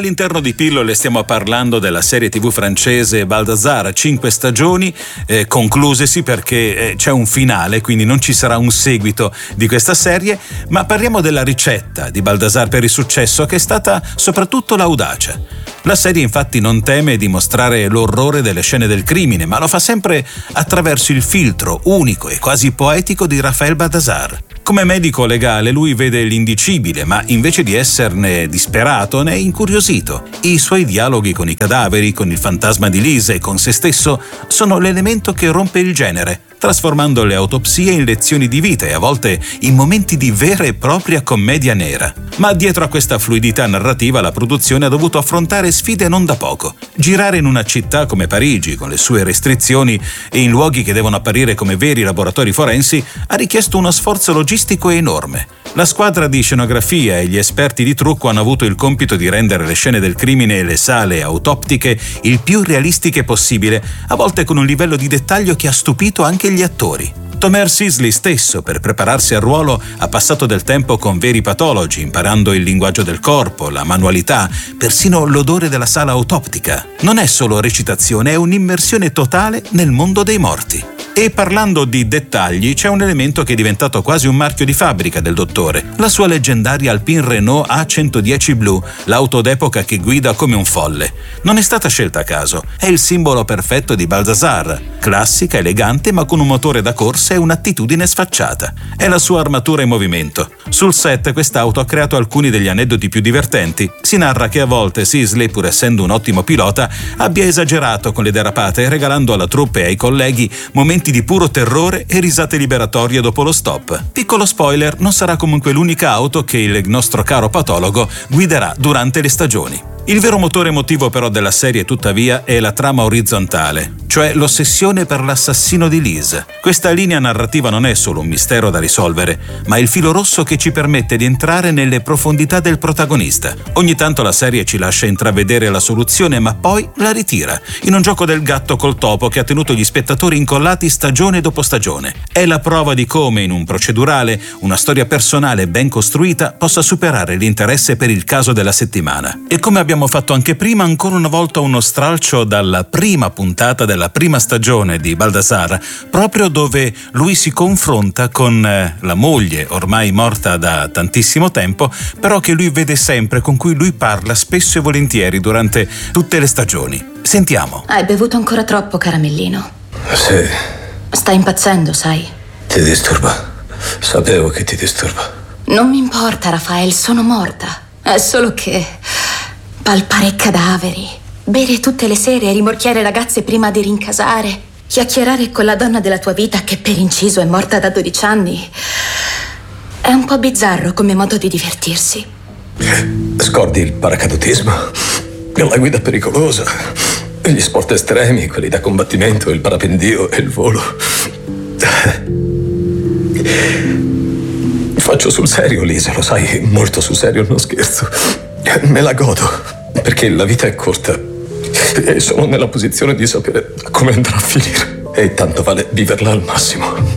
All'interno di Pillole stiamo parlando della serie TV francese Balthazar, 5 stagioni, conclusesi perché c'è un finale, quindi non ci sarà un seguito di questa serie, ma parliamo della ricetta di Balthazar per il successo, che è stata soprattutto l'audacia. La serie infatti non teme di mostrare l'orrore delle scene del crimine, ma lo fa sempre attraverso il filtro unico e quasi poetico di Raphaël Balthazar. Come medico legale lui vede l'indicibile, ma invece di esserne disperato ne è incuriosito. I suoi dialoghi con i cadaveri, con il fantasma di Lise e con se stesso sono l'elemento che rompe il genere, trasformando le autopsie in lezioni di vita e a volte in momenti di vera e propria commedia nera. Ma dietro a questa fluidità narrativa la produzione ha dovuto affrontare sfide non da poco. Girare in una città come Parigi, con le sue restrizioni e in luoghi che devono apparire come veri laboratori forensi, ha richiesto uno sforzo logistico enorme. La squadra di scenografia e gli esperti di trucco hanno avuto il compito di rendere le scene del crimine e le sale autoptiche il più realistiche possibile, a volte con un livello di dettaglio che ha stupito anche gli attori. Tomer Sisley stesso, per prepararsi al ruolo, ha passato del tempo con veri patologi, imparando il linguaggio del corpo, la manualità, persino l'odore della sala autoptica. Non è solo recitazione, è un'immersione totale nel mondo dei morti. E parlando di dettagli, c'è un elemento che è diventato quasi un marchio di fabbrica del dottore: la sua leggendaria Alpine Renault A110 blu, l'auto d'epoca che guida come un folle. Non è stata scelta a caso, è il simbolo perfetto di Balthazar, classica, elegante, ma con un motore da corsa e un'attitudine sfacciata. È la sua armatura in movimento. Sul set quest'auto ha creato alcuni degli aneddoti più divertenti. Si narra che a volte Sisley, pur essendo un ottimo pilota, abbia esagerato con le derapate, regalando alla troupe e ai colleghi momenti di puro terrore e risate liberatorie dopo lo stop. Piccolo spoiler, non sarà comunque l'unica auto che il nostro caro patologo guiderà durante le stagioni. Il vero motore emotivo però della serie, tuttavia, è la trama orizzontale, cioè l'ossessione per l'assassino di Lise. Questa linea narrativa non è solo un mistero da risolvere, ma il filo rosso che ci permette di entrare nelle profondità del protagonista. Ogni tanto la serie ci lascia intravedere la soluzione, ma poi la ritira, in un gioco del gatto col topo che ha tenuto gli spettatori incollati stagione dopo stagione. È la prova di come, in un procedurale, una storia personale ben costruita possa superare l'interesse per il caso della settimana. E come abbiamo fatto anche prima, ancora una volta uno stralcio dalla prima puntata della prima stagione di Balthazar, proprio dove lui si confronta con la moglie, ormai morta da tantissimo tempo, però che lui vede sempre, con cui lui parla spesso e volentieri durante tutte le stagioni. Sentiamo. Hai bevuto ancora troppo, caramellino. Sì. Stai impazzendo, sai? Ti disturba. Sapevo che ti disturba. Non mi importa, Raphael, sono morta. È solo che palpare cadaveri, bere tutte le sere e rimorchiare ragazze prima di rincasare, chiacchierare con la donna della tua vita che per inciso è morta da 12 anni. È un po' bizzarro come modo di divertirsi. Scordi il paracadutismo, la guida pericolosa, gli sport estremi, quelli da combattimento, il parapendio e il volo. Faccio sul serio, Lisa, lo sai, molto sul serio, non scherzo. Me la godo, perché la vita è corta e sono nella posizione di sapere come andrà a finire. E tanto vale viverla al massimo.